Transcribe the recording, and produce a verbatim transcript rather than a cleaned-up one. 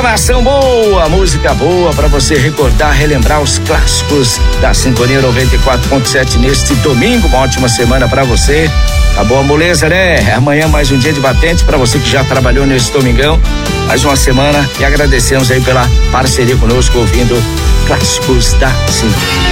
Programação boa, música boa para você recordar, relembrar os clássicos da Sintonia noventa e quatro ponto sete neste domingo. Uma ótima semana para você. Tá boa, moleza, né? Amanhã mais um dia de batente para você que já trabalhou nesse domingão. Mais uma semana e agradecemos aí pela parceria conosco ouvindo clássicos da Sintonia.